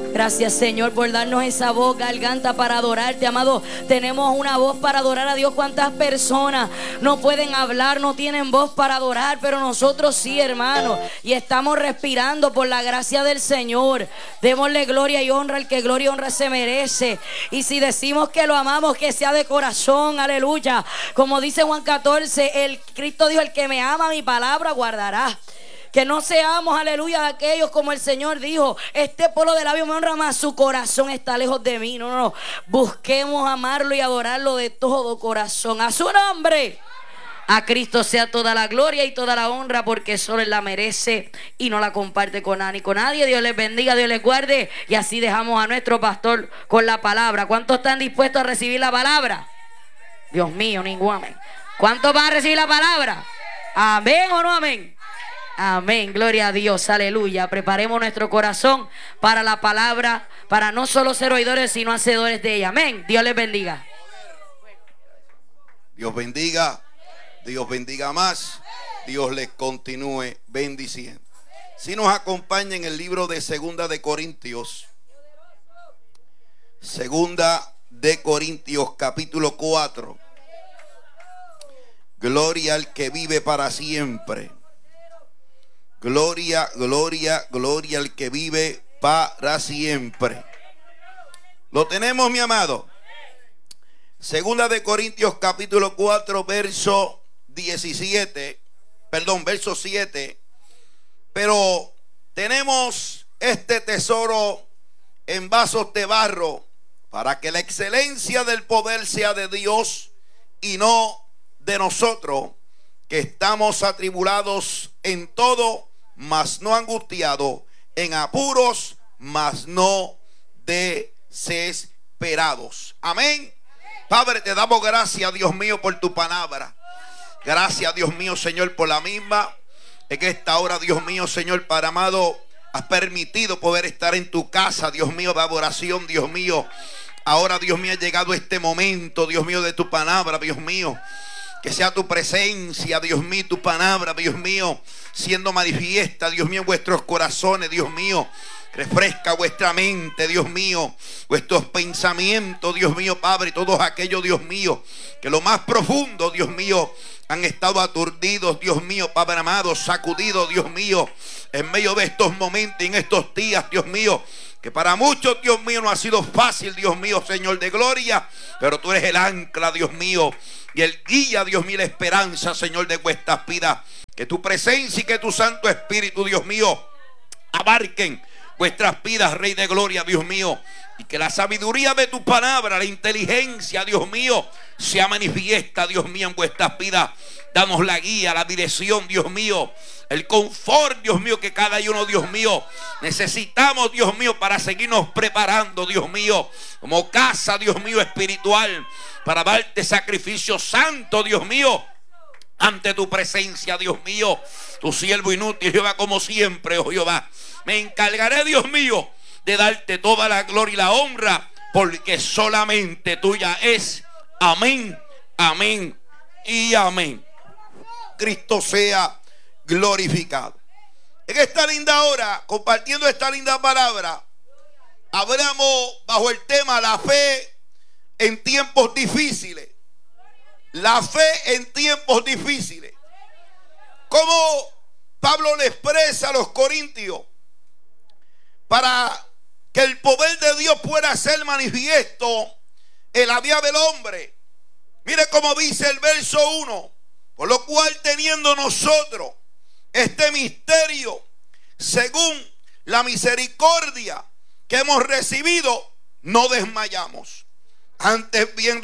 Gracias, Señor, por darnos esa voz, garganta, para adorarte, amado. Tenemos una voz para adorar a Dios. ¿Cuántas personas no pueden hablar, no tienen voz para adorar? Pero nosotros sí, hermano, y estamos respirando por la gracia del Señor. Démosle gloria y honra al que gloria y honra se merece. Y si decimos que lo amamos, que sea de corazón, aleluya. Como dice Juan 14, el Cristo dijo: el que me ama, mi palabra guardará. Que no seamos, aleluya, aquellos como el Señor dijo: este pueblo de labios me honra, mas su corazón está lejos de mí. No. Busquemos amarlo y adorarlo de todo corazón. A su nombre, a Cristo sea toda la gloria y toda la honra, porque solo Él la merece y no la comparte con nada ni con nadie. Dios les bendiga, Dios les guarde. Y así dejamos a nuestro pastor con la palabra. ¿Cuántos están dispuestos a recibir la palabra? Dios mío, ningún amén. ¿Cuántos van a recibir la palabra? ¿Amén o no amén? Amén, gloria a Dios, aleluya. Preparemos nuestro corazón para la palabra, para no solo ser oidores, sino hacedores de ella. Amén, Dios les bendiga. Dios bendiga, Dios bendiga más, Dios les continúe bendiciendo. Si nos acompaña en el libro de Segunda de Corintios, Segunda de Corintios capítulo 4. Gloria al que vive para siempre. Gloria, gloria, gloria al que vive para siempre. ¿Lo tenemos, mi amado? Segunda de Corintios capítulo 4, verso 17. Perdón, verso 7. Pero tenemos este tesoro en vasos de barro, para que la excelencia del poder sea de Dios y no de nosotros, que estamos atribulados en todo, mas no angustiados, en apuros, mas no desesperados. Amén. Padre, te damos gracias, Dios mío, por tu palabra. Gracias, Dios mío, Señor, por la misma. En esta hora, Dios mío, Señor, Padre amado, has permitido poder estar en tu casa, Dios mío, de adoración, Dios mío. Ahora, Dios mío, ha llegado este momento, Dios mío, de tu palabra, Dios mío. Que sea tu presencia, Dios mío, tu palabra, Dios mío, siendo manifiesta, Dios mío, en vuestros corazones, Dios mío. Refresca vuestra mente, Dios mío, vuestros pensamientos, Dios mío, Padre, y todos aquellos, Dios mío, que lo más profundo, Dios mío, han estado aturdidos, Dios mío, Padre amado, sacudidos, Dios mío, en medio de estos momentos, en estos días, Dios mío, que para muchos, Dios mío, no ha sido fácil, Dios mío, Señor de gloria, pero tú eres el ancla, Dios mío, y el guía, Dios mío, la esperanza, Señor, de vuestras vidas. Que tu presencia y que tu Santo Espíritu, Dios mío, abarquen vuestras vidas, Rey de gloria, Dios mío. Y que la sabiduría de tu palabra, la inteligencia, Dios mío, sea manifiesta, Dios mío, en vuestras vidas. Danos la guía, la dirección, Dios mío, el confort, Dios mío, que cada uno, Dios mío, necesitamos, Dios mío, para seguirnos preparando, Dios mío, como casa, Dios mío, espiritual, para darte sacrificio santo, Dios mío, ante tu presencia, Dios mío. Tu siervo inútil, Jehová, como siempre, oh Jehová, me encargaré, Dios mío, de darte toda la gloria y la honra, porque solamente tuya es. Amén, amén y amén. Cristo sea glorificado. En esta linda hora, compartiendo esta linda palabra, hablamos bajo el tema la fe en tiempos difíciles. La fe en tiempos difíciles. Como Pablo le expresa a los corintios, para que el poder de Dios pueda ser manifiesto en la vida del hombre. Mire cómo dice el verso 1. Por lo cual, teniendo nosotros este misterio, según la misericordia que hemos recibido, no desmayamos. Antes bien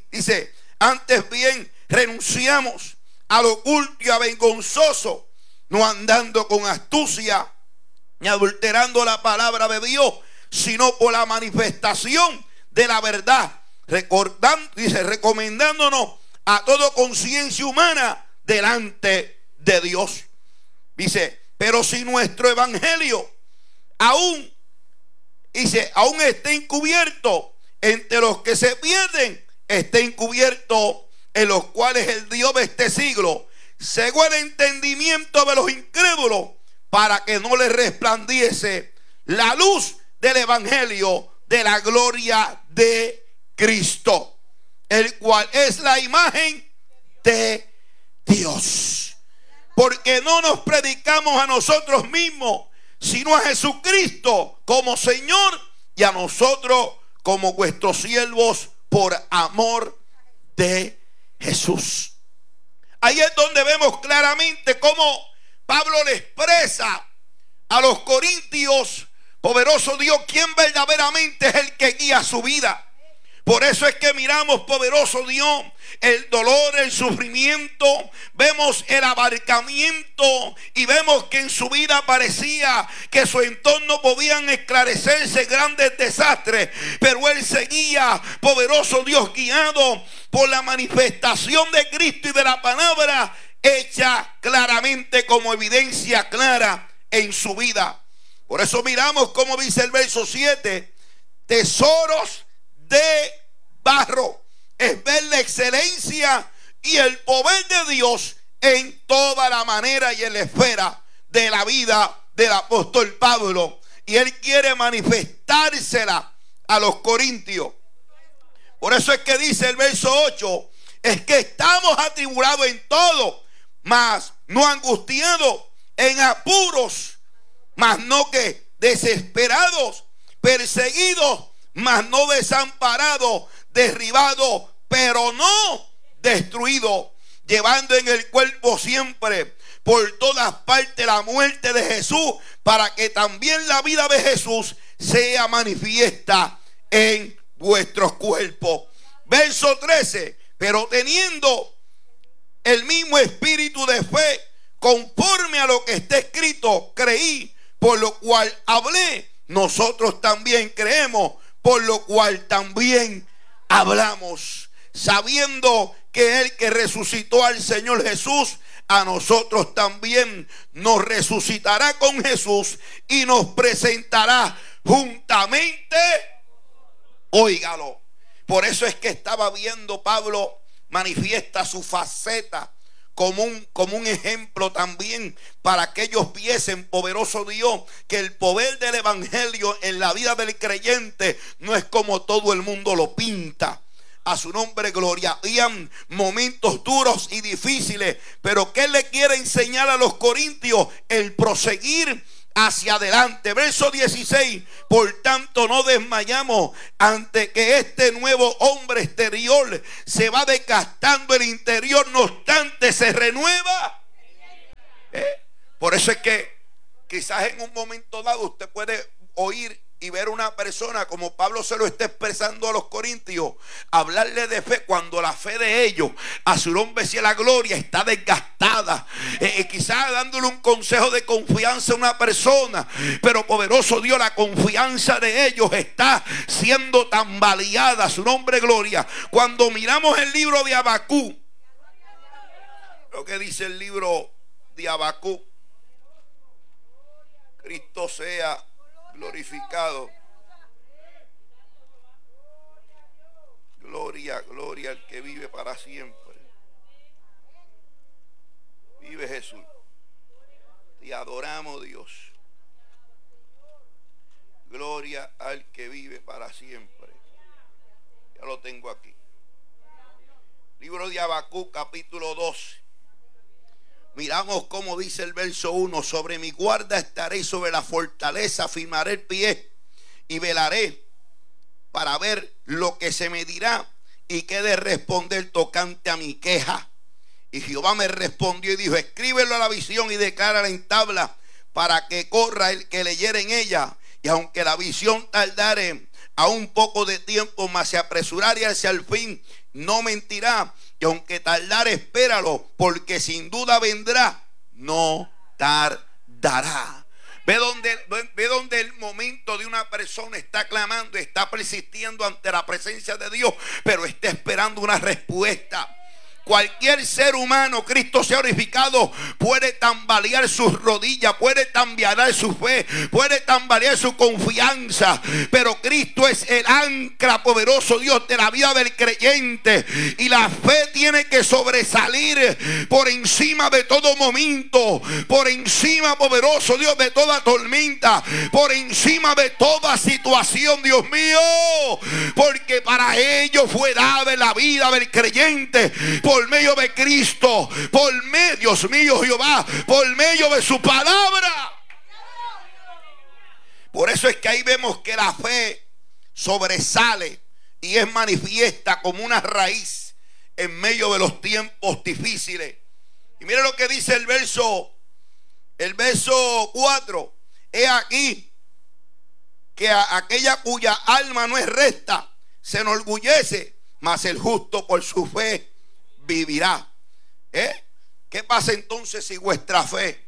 renunciamos al oculto y avergonzoso, no andando con astucia ni adulterando la palabra de Dios, sino por la manifestación de la verdad, recomendándonos a toda conciencia humana delante de Dios. Dice, pero si nuestro evangelio aún está encubierto, entre los que se pierden está encubierto, en los cuales el Dios de este siglo cegó el entendimiento de los incrédulos, para que no les resplandiese la luz del evangelio de la gloria de Cristo, el cual es la imagen de Dios. Porque no nos predicamos a nosotros mismos, sino a Jesucristo como Señor, y a nosotros como vuestros siervos por amor de Jesús. Ahí es donde vemos claramente cómo Pablo le expresa a los corintios, poderoso Dios, quién verdaderamente es el que guía su vida. Por eso es que miramos, poderoso Dios, el dolor, el sufrimiento, vemos el abarcamiento y vemos que en su vida parecía que su entorno podían esclarecerse grandes desastres, pero él seguía, poderoso Dios, guiado por la manifestación de Cristo y de la palabra hecha claramente como evidencia clara en su vida. Por eso miramos como dice el verso 7, tesoros de barro, es ver la excelencia y el poder de Dios en toda la manera y en la esfera de la vida del apóstol Pablo, y él quiere manifestársela a los corintios. Por eso es que dice el verso 8, es que estamos atribulados en todo, mas no angustiados, en apuros, mas no que desesperados, perseguidos, mas no desamparados, derribados, pero no destruidos, llevando en el cuerpo siempre por todas partes la muerte de Jesús, para que también la vida de Jesús sea manifiesta en vuestros cuerpos. Verso 13, pero teniendo el mismo espíritu de fe, conforme a lo que está escrito, creí, por lo cual hablé. Nosotros también creemos, por lo cual también hablamos, sabiendo que el que resucitó al Señor Jesús, a nosotros también nos resucitará con Jesús y nos presentará juntamente. Óigalo. Por eso es que estaba viendo Pablo, manifiesta su faceta como un ejemplo también para que ellos viesen, poderoso Dios, que el poder del evangelio en la vida del creyente no es como todo el mundo lo pinta. A su nombre gloria. Habían momentos duros y difíciles, pero ¿qué le quiere enseñar a los corintios? El proseguir hacia adelante. Verso 16, por tanto no desmayamos ante que este nuevo hombre exterior se va desgastando el interior, no obstante se renueva. Por eso es que quizás en un momento dado usted puede oír y ver una persona como Pablo se lo está expresando a los corintios, hablarle de fe cuando la fe de ellos, a su nombre sea la gloria, está desgastada. Quizás dándole un consejo de confianza a una persona, pero poderoso Dios, la confianza de ellos está siendo tambaleada, a su nombre gloria. Cuando miramos el libro de Habacuc, lo que dice el libro de Habacuc, Cristo sea glorificado. Gloria, gloria al que vive para siempre. Vive Jesús. Te adoramos, Dios. Gloria al que vive para siempre. Ya lo tengo aquí. Libro de Habacuc, capítulo 12. Miramos cómo dice el verso 1: sobre mi guarda estaré y sobre la fortaleza firmaré el pie y velaré para ver lo que se me dirá y qué de responder tocante a mi queja. Y Jehová me respondió y dijo: escríbelo a la visión y declárala en tabla para que corra el que leyere en ella. Y aunque la visión tardare a un poco de tiempo, mas se apresurare hacia el fin, no mentirá. Y aunque tardare, espéralo, porque sin duda vendrá, no tardará. Ve donde el momento de una persona está clamando, está persistiendo ante la presencia de Dios, pero está esperando una respuesta. Cualquier ser humano, Cristo sea glorificado, puede tambalear sus rodillas, puede tambalear su fe, puede tambalear su confianza, pero Cristo es el ancla poderoso, Dios, de la vida del creyente. Y la fe tiene que sobresalir por encima de todo momento, por encima, poderoso Dios, de toda tormenta, por encima de toda situación, Dios mío, porque para ello fue dada la vida del creyente por medio de Cristo, por medio, Dios mío, Jehová, por medio de su palabra. Por eso es que ahí vemos que la fe sobresale y es manifiesta como una raíz en medio de los tiempos difíciles. Y mire lo que dice el verso 4. He aquí que aquella cuya alma no es recta se enorgullece, mas el justo por su fe vivirá. ¿Qué pasa entonces si vuestra fe?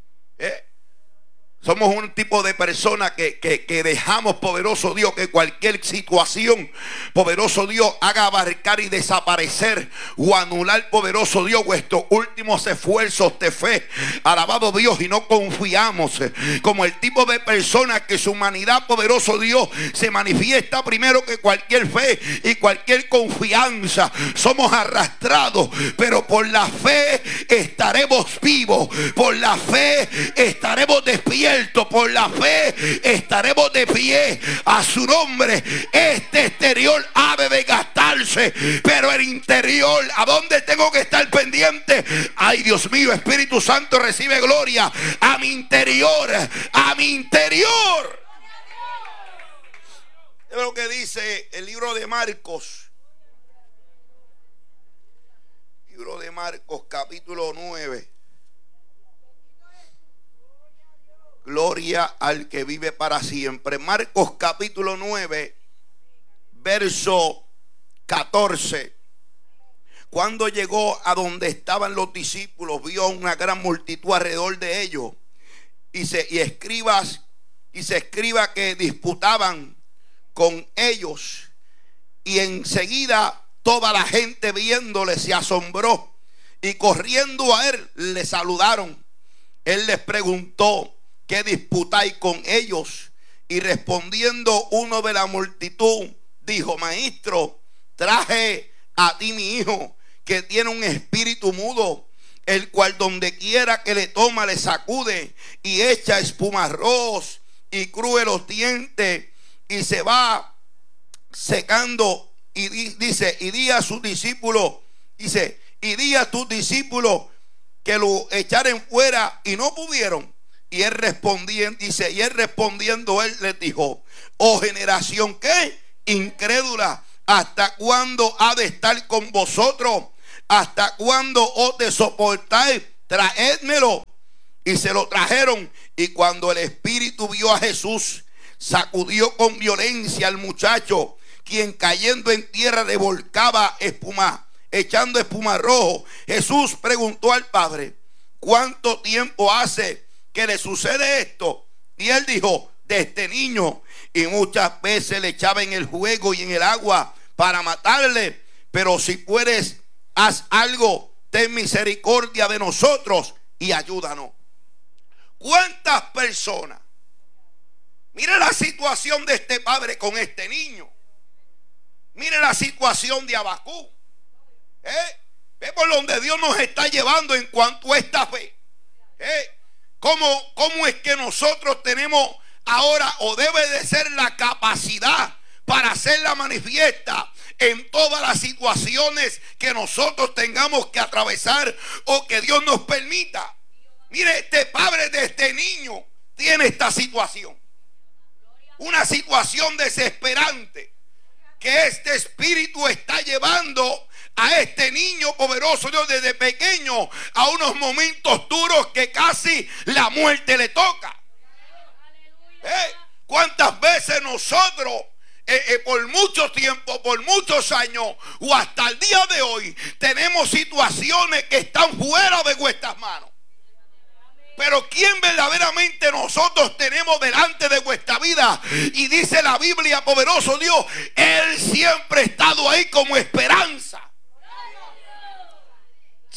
Somos un tipo de persona que dejamos, poderoso Dios, que cualquier situación, poderoso Dios, haga abarcar y desaparecer o anular, poderoso Dios, vuestros últimos esfuerzos de fe. Alabado Dios, y no confiamos como el tipo de persona que su humanidad, poderoso Dios, se manifiesta primero que cualquier fe y cualquier confianza. Somos arrastrados, pero por la fe estaremos vivos, por la fe estaremos despiertos, por la fe estaremos de pie. A su nombre. Este exterior ha de desgastarse, pero el interior, ¿a dónde tengo que estar pendiente? Ay, Dios mío, Espíritu Santo, recibe gloria a mi interior, a mi interior. Es lo que dice el libro de Marcos. Libro de Marcos, capítulo 9. Gloria al que vive para siempre. Marcos capítulo 9, verso 14. Cuando llegó a donde estaban los discípulos, vio una gran multitud alrededor de ellos y escribas que disputaban con ellos. Y enseguida toda la gente viéndole se asombró y corriendo a él le saludaron. Él les preguntó: ¿qué disputáis con ellos? Y respondiendo uno de la multitud, dijo: Maestro, traje a ti mi hijo, que tiene un espíritu mudo, el cual donde quiera que le toma le sacude y echa espumarroz y cruje los dientes y se va secando. Y dice, y di a sus discípulos, y di a tus discípulos que lo echaren fuera, y no pudieron. Y él respondiendo, él les dijo: oh generación, ¿qué? Incrédula, ¿hasta cuándo ha de estar con vosotros? ¿Hasta cuándo os de soportáis? Traédmelo. Y se lo trajeron. Y cuando el espíritu vio a Jesús, sacudió con violencia al muchacho, quien cayendo en tierra revolcaba espuma, echando espuma rojo. Jesús preguntó al padre: ¿cuánto tiempo hace que le sucede esto? Y él dijo: desde niño, y muchas veces le echaba en el fuego y en el agua para matarle. Pero si puedes, haz algo, ten misericordia de nosotros y ayúdanos. ¿Cuántas personas? Mira la situación de este padre con este niño. Mire la situación de Habacuc. Ve por donde Dios nos está llevando en cuanto a esta fe. ¿Cómo es que nosotros tenemos ahora, o debe de ser la capacidad para hacerla manifiesta en todas las situaciones que nosotros tengamos que atravesar o que Dios nos permita? Mire, este padre de este niño tiene esta situación. Una situación desesperante que este espíritu está llevando a este niño, poderoso Dios, desde pequeño a unos momentos duros que casi la muerte le toca. ¿Cuántas veces nosotros por mucho tiempo, por muchos años o hasta el día de hoy tenemos situaciones que están fuera de vuestras manos? Pero ¿quién verdaderamente nosotros tenemos delante de vuestra vida? Y dice la Biblia, poderoso Dios, Él siempre ha estado ahí como esperanza.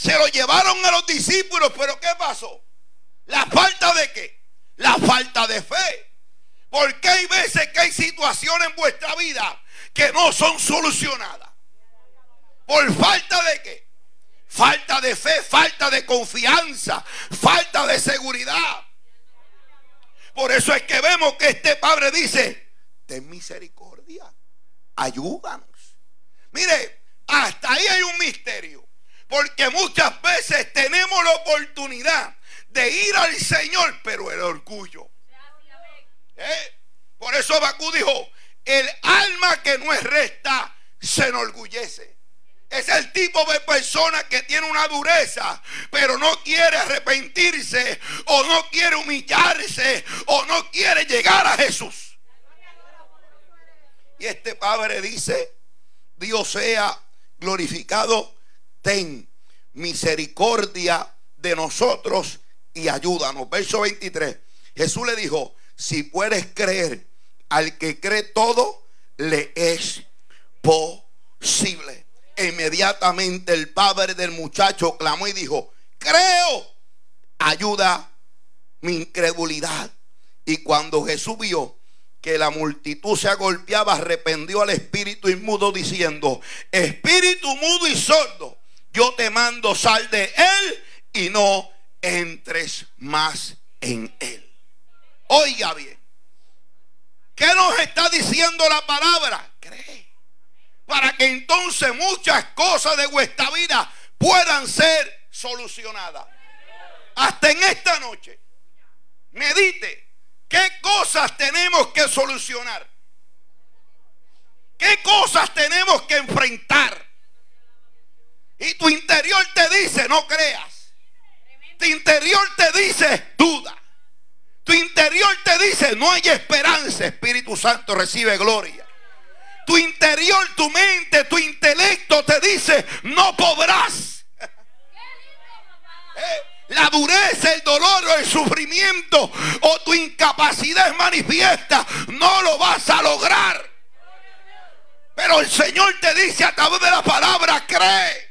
se lo llevaron a los discípulos, pero ¿qué pasó? ¿La falta de qué? La falta de fe. Porque hay veces que hay situaciones en vuestra vida que no son solucionadas. ¿Por falta de qué? Falta de fe, falta de confianza, falta de seguridad. Por eso es que vemos que este padre dice: ten misericordia, ayúdanos. Mire, hasta ahí hay un misterio. Porque muchas veces tenemos la oportunidad de ir al Señor, pero el orgullo. Por eso Habacuc dijo: el alma que no es recta se enorgullece. Es el tipo de persona que tiene una dureza, pero no quiere arrepentirse, o no quiere humillarse, o no quiere llegar a Jesús. Y este padre dice: Dios sea glorificado, ten misericordia de nosotros y ayúdanos. Verso 23. Jesús le dijo: si puedes creer, al que cree todo le es posible. E inmediatamente el padre del muchacho clamó y dijo: creo, ayuda mi incredulidad. Y cuando Jesús vio que la multitud se agolpeaba, reprendió al espíritu inmundo diciendo: espíritu mudo y sordo, yo te mando, sal de él y no entres más en él. Oiga bien, ¿qué nos está diciendo la palabra? Cree, para que entonces muchas cosas de vuestra vida puedan ser solucionadas. Hasta en esta noche, medite. ¿Qué cosas tenemos que solucionar? ¿Qué cosas tenemos que enfrentar? Y tu interior te dice: no creas. Tu interior te dice: duda. Tu interior te dice: no hay esperanza. Espíritu Santo, recibe gloria. Tu interior, tu mente, tu intelecto te dice: no podrás. La dureza, el dolor o el sufrimiento o tu incapacidad es manifiesta, no lo vas a lograr. Pero el Señor te dice a través de la palabra: cree.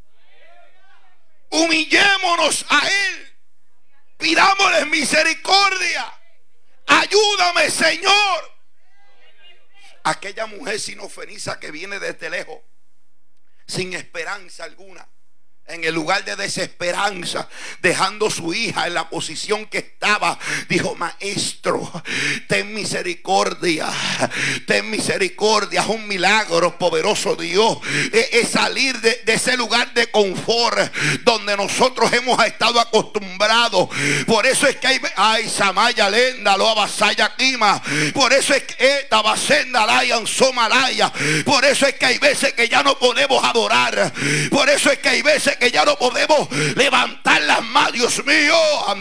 Humillémonos a Él, pidámosle misericordia. Ayúdame, Señor. Aquella mujer sinofeniza que viene desde lejos, sin esperanza alguna, en el lugar de desesperanza, dejando su hija en la posición que estaba, dijo: maestro, ten misericordia, ten misericordia. Es un milagro, poderoso Dios, es salir de ese lugar de confort donde nosotros hemos estado acostumbrados. Por eso es que hay, ay, Samaya Lenda, lo abasaya Kima. Por eso es que Tabasenda Layan Somalaya. Por eso es que hay veces que ya no podemos adorar. Por eso es que hay veces que ya no podemos levantar las manos. Dios mío.